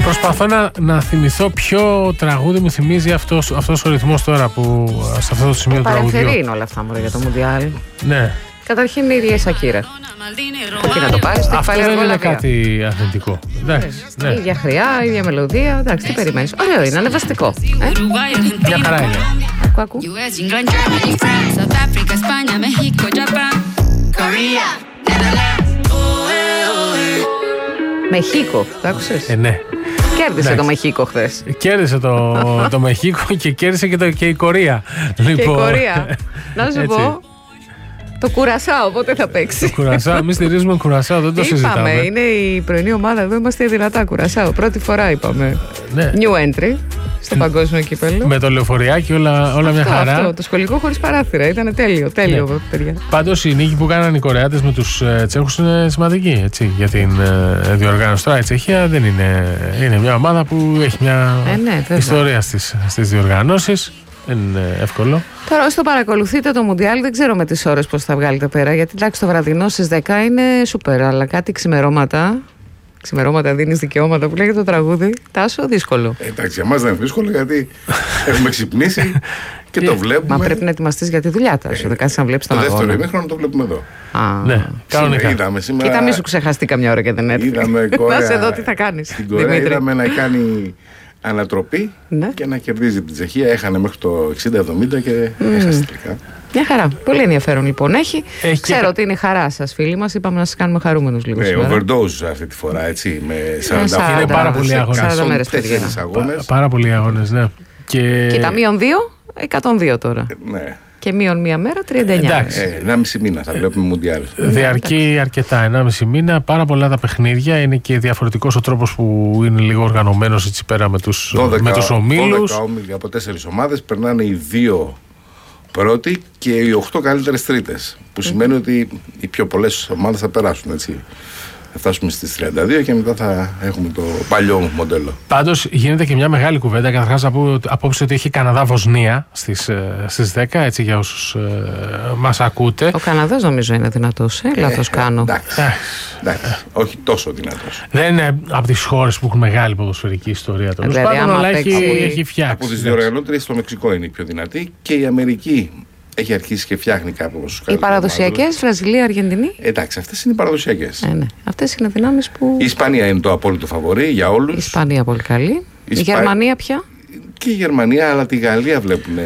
Προσπαθώ να θυμηθώ ποιο τραγούδι μου θυμίζει αυτός ο ρυθμός τώρα που σε αυτό το σημείο του τραγουδιού. Παρεμφερή είναι όλα αυτά μωρέ για το Μουντιάλ. Ναι. Καταρχήν η ίδια η Σακύρα. Εκεί να το πάρεις. Αυτό δεν είναι κάτι αθλητικό. Εντάξει. Η ίδια χρειά, η ίδια μελωδία. Εντάξει, τι περιμένεις. Ωραίο είναι, ανεβαστικό. Μια χαρά είναι. Ακού. Μεχίκο, το άκουσες? Ναι. Κέρδισε το Μεχίκο χθες. Κέρδισε το Μεχίκο και κέρδισε και η Κορία. Και η Κορία. Να σου πω, το Κουρασάο πότε θα παίξει? Το Κουρασάο, εμείς στηρίζουμε Κουρασάο, δεν το συζητάμε. Είπαμε, είναι η πρωινή ομάδα, εδώ είμαστε δυνατά Κουρασάο. Πρώτη φορά είπαμε. Ναι. New entry στο παγκόσμιο κύπελλο. Με το λεωφοριάκι όλα μια χαρά. Αυτό, το σχολικό χωρίς παράθυρα, ήταν τέλειο, ναι. παιδιά. Πάντως η νίκη που κάνανε οι Κορεάτες με τους Τσέχους είναι σημαντική, έτσι, για την διοργάνωση. Τώρα η Τσεχία δεν είναι μια ομάδα που έχει μια ιστορία στις διοργανώσεις. Δεν είναι εύκολο. Τώρα όσοι το παρακολουθείτε το Μουντιάλ, δεν ξέρω με τις ώρες πώς θα βγάλετε πέρα. Γιατί εντάξει, το βραδινό στις 10 είναι σούπερ, αλλά κάτι ξημερώματα δίνεις δικαιώματα που λέγεται το τραγούδι. Τάσο, δύσκολο. Εντάξει, για μας δεν είναι δύσκολο γιατί έχουμε ξυπνήσει και το βλέπουμε. Μα πρέπει να ετοιμαστείς για τη δουλειά σου. Δεν κάτσεις να βλέπεις τον αγώνα. Το δεύτερο ημίχρονο το βλέπουμε εδώ. Ναι, κανονικά. Είδαμε σήμερα. Κοίτα, μη σου ξεχαστεί καμιά ώρα και δεν έρθει. Να σε δω τι θα κάνεις. Στην Κορέα είδαμε να κάνει ανατροπή και να κερδίζει την Τσεχία. Έχανε μέχρι το 60-70 και έχασε τελικά. Μια χαρά. Πολύ ενδιαφέρον λοιπόν έχει. Ξέρω ότι είναι η χαρά σας, φίλοι μας. Είπαμε να σας κάνουμε χαρούμενους λίγο. Overdose αυτή τη φορά, έτσι. Με 40 είναι πάρα πολλοί αγώνες. 40 μέρες, παιδιά. Πάρα πολλοί αγώνες, ναι. Και τα -2, 102 τώρα. Ναι. Και μείον μία μέρα, 39. Εντάξει. 1,5 μήνα θα βλέπουμε Μουντιάλ. Διαρκεί αρκετά, 1,5 μήνα. Πάρα πολλά τα παιχνίδια. Είναι και διαφορετικός ο τρόπος που είναι λίγο οργανωμένος έτσι πέρα με τους ομίλους. 12 όμιλοι από 4 ομάδες. Περνάνε οι 2 πρώτοι και οι 8 καλύτερες τρίτες. Που σημαίνει ότι οι πιο πολλές ομάδες θα περάσουν, έτσι. Θα φτάσουμε στις 32 και μετά θα έχουμε το παλιό μοντέλο. Πάντως γίνεται και μια μεγάλη κουβέντα. Καταρχάς να πω απόψε ότι έχει Καναδά-Βοσνία στις 10, έτσι για όσους μας ακούτε. Ο Καναδάς νομίζω είναι δυνατός, λάθος κάνω. Εντάξει, όχι τόσο δυνατός. Δεν είναι από τις χώρες που έχουν μεγάλη ποδοσφαιρική ιστορία. Τέλος πάντων, αλλά έχει φτιάξει. Από τις διοργανώτριες το Μεξικό είναι η πιο δυνατή και η Αμερική. Έχει αρχίσει και φτιάχνει κάπως. Οι παραδοσιακές, Βραζιλία, Αργεντινή. Εντάξει, αυτές είναι οι παραδοσιακές. Ναι. Αυτές είναι δυνάμεις που. Η Ισπανία είναι το απόλυτο φαβορί για όλους. Η Ισπανία πολύ καλή. Η Γερμανία πια. Και η Γερμανία, αλλά τη Γαλλία βλέπουν